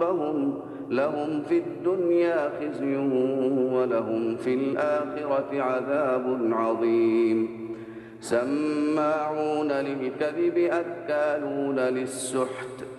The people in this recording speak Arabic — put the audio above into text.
لهم في الدنيا خزي ولهم في الآخرة عذاب عظيم. سماعون للكذب أكالون للسحت